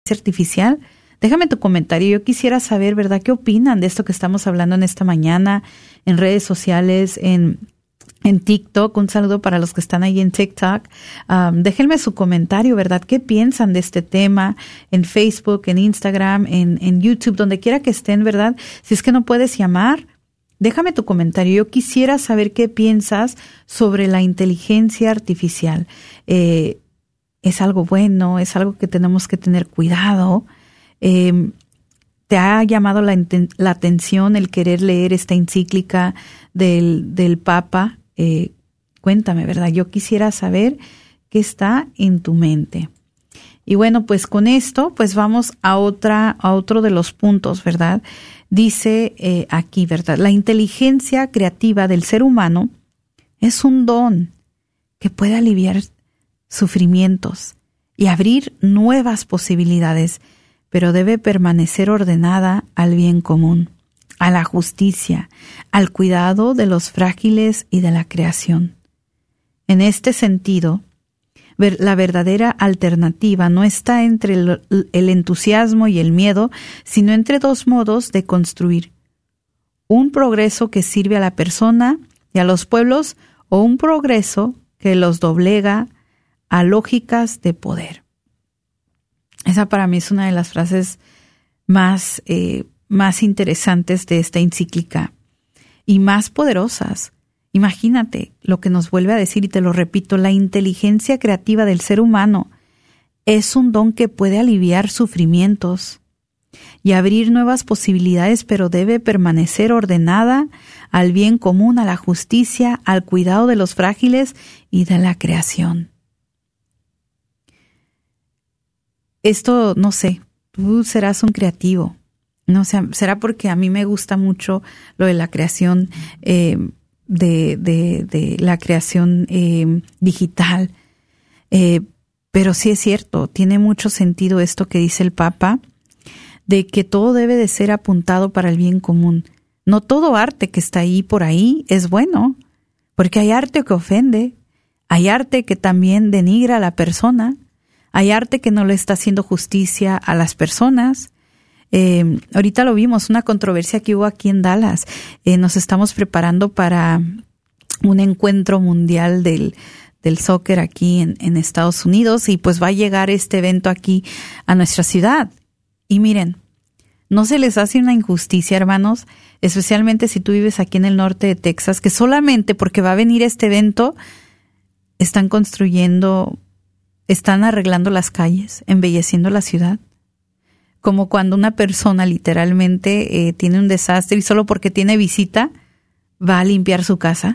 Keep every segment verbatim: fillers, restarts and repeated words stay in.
artificial? Déjame tu comentario. Yo quisiera saber, ¿verdad?, qué opinan de esto que estamos hablando en esta mañana, en redes sociales, en, en TikTok. Un saludo para los que están ahí en TikTok. Um, déjenme su comentario, ¿verdad? ¿Qué piensan de este tema en Facebook, en Instagram, en, en YouTube, donde quiera que estén, ¿verdad? Si es que no puedes llamar, déjame tu comentario. Yo quisiera saber qué piensas sobre la inteligencia artificial. Eh, ¿Es algo bueno? ¿Es algo que tenemos que tener cuidado? Eh, ¿Te ha llamado la, la atención el querer leer esta encíclica del, del Papa? Eh, cuéntame, ¿verdad? Yo quisiera saber qué está en tu mente. Y bueno, pues con esto, pues vamos a otra, a otro de los puntos, ¿verdad? Dice eh, aquí, ¿verdad? La inteligencia creativa del ser humano es un don que puede aliviar sufrimientos y abrir nuevas posibilidades, pero debe permanecer ordenada al bien común, a la justicia, al cuidado de los frágiles y de la creación. En este sentido, la verdadera alternativa no está entre el, el entusiasmo y el miedo, sino entre dos modos de construir: un progreso que sirve a la persona y a los pueblos, o un progreso que los doblega a lógicas de poder. Esa para mí es una de las frases más, eh, más interesantes de esta encíclica y más poderosas. Imagínate lo que nos vuelve a decir, y te lo repito: la inteligencia creativa del ser humano es un don que puede aliviar sufrimientos y abrir nuevas posibilidades, pero debe permanecer ordenada al bien común, a la justicia, al cuidado de los frágiles y de la creación. Esto, no sé, tú serás un creativo, no sé, será porque a mí me gusta mucho lo de la creación, eh, de, de, de la creación eh, digital, eh, pero sí es cierto, tiene mucho sentido esto que dice el Papa, de que todo debe de ser apuntado para el bien común. No todo arte que está ahí por ahí es bueno, porque hay arte que ofende, hay arte que también denigra a la persona, hay arte que no le está haciendo justicia a las personas. Eh, ahorita lo vimos, una controversia que hubo aquí en Dallas. Eh, nos estamos preparando para un encuentro mundial del, del soccer aquí en, en Estados Unidos, y pues va a llegar este evento aquí a nuestra ciudad. Y miren, ¿no se les hace una injusticia, hermanos? Especialmente si tú vives aquí en el norte de Texas, que solamente porque va a venir este evento están construyendo, están arreglando las calles, embelleciendo la ciudad. Como cuando una persona literalmente eh, tiene un desastre y solo porque tiene visita va a limpiar su casa.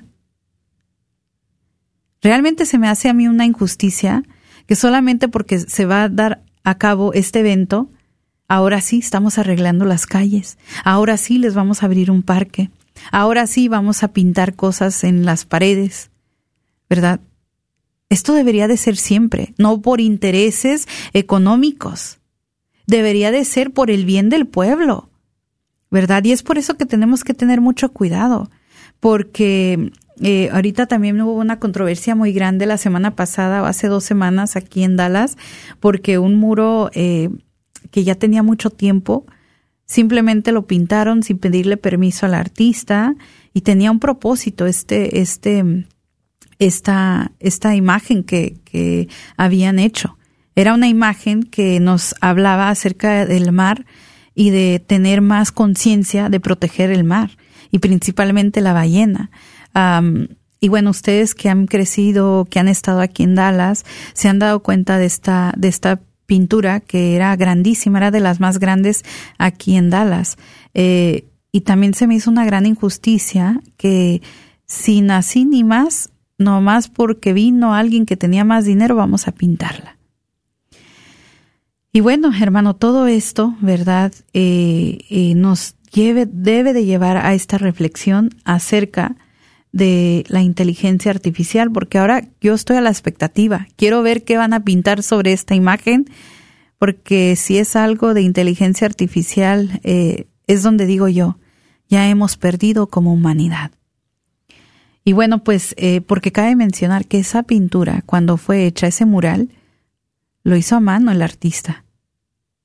Realmente se me hace a mí una injusticia que solamente porque se va a dar a cabo este evento, ahora sí estamos arreglando las calles, ahora sí les vamos a abrir un parque, ahora sí vamos a pintar cosas en las paredes, ¿verdad? Esto debería de ser siempre, no por intereses económicos. Debería de ser por el bien del pueblo, ¿verdad? Y es por eso que tenemos que tener mucho cuidado, porque eh, ahorita también hubo una controversia muy grande la semana pasada o hace dos semanas aquí en Dallas, porque un muro eh, que ya tenía mucho tiempo, simplemente lo pintaron sin pedirle permiso al artista y tenía un propósito este, este, esta, esta imagen que, que habían hecho. Era una imagen que nos hablaba acerca del mar y de tener más conciencia de proteger el mar y principalmente la ballena. Um, y bueno, ustedes que han crecido, que han estado aquí en Dallas, se han dado cuenta de esta, de esta pintura que era grandísima, era de las más grandes aquí en Dallas. Eh, y también se me hizo una gran injusticia que sin así ni más, nomás porque vino alguien que tenía más dinero, vamos a pintarla. Y bueno, hermano, todo esto, ¿verdad? Eh, eh, nos lleve, debe de llevar a esta reflexión acerca de la inteligencia artificial, porque ahora yo estoy a la expectativa. Quiero ver qué van a pintar sobre esta imagen, porque si es algo de inteligencia artificial, eh, es donde digo yo, ya hemos perdido como humanidad. Y bueno, pues, eh, porque cabe mencionar que esa pintura, cuando fue hecha, ese mural, lo hizo a mano el artista.